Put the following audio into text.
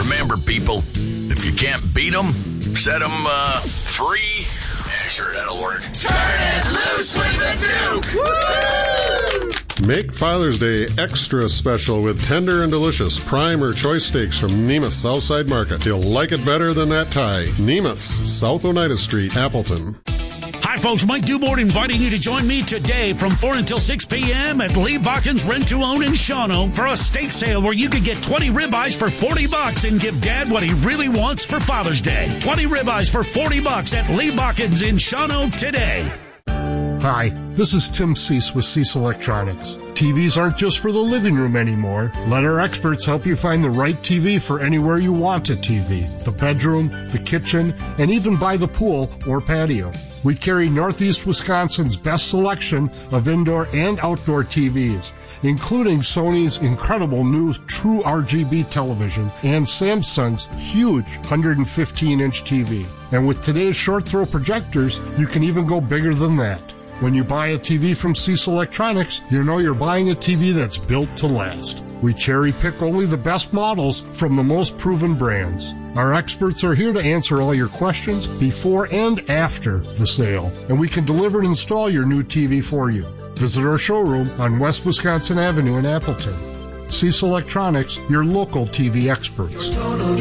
Remember, people, if you can't beat them, set them free. Yeah, sure, that'll work. Turn it loose with the Duke! Woo! Make Father's Day extra special with tender and delicious prime or choice steaks from Nemus Southside Market. You'll like it better than that Thai. Nemus, South Oneida Street, Appleton. Hi, folks. Mike Dubord inviting you to join me today from 4 until 6 p.m. at Lee Bockin's Rent-to-Own in Shawano for a steak sale where you can get 20 ribeyes for $40 and give Dad what he really wants for Father's Day. 20 ribeyes for $40 at Lee Bockin's in Shawano today. Hi, this is Tim Cease with Cease Electronics. TVs aren't just for the living room anymore. Let our experts help you find the right TV for anywhere you want a TV. The bedroom, the kitchen, and even by the pool or patio. We carry Northeast Wisconsin's best selection of indoor and outdoor TVs, including Sony's incredible new True RGB television and Samsung's huge 115-inch TV. And with today's short-throw projectors, you can even go bigger than that. When you buy a TV from Cease Electronics, you know you're buying a TV that's built to last. We cherry-pick only the best models from the most proven brands. Our experts are here to answer all your questions before and after the sale, and we can deliver and install your new TV for you. Visit our showroom on West Wisconsin Avenue in Appleton. Cease Electronics, your local TV experts.